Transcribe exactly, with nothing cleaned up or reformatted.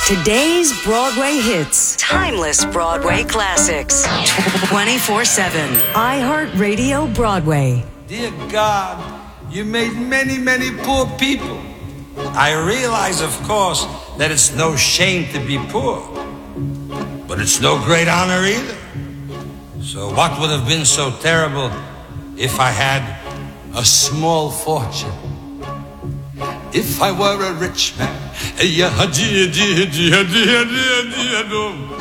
Today's Broadway hits. Timeless Broadway classics. twenty-four seven. iHeartRadio Broadway. Dear God, you made many, many poor people. I realize, of course, that it's no shame to be poor. But it's no great honor either. So what would have been so terrible if I had a small fortune? If I were a rich man,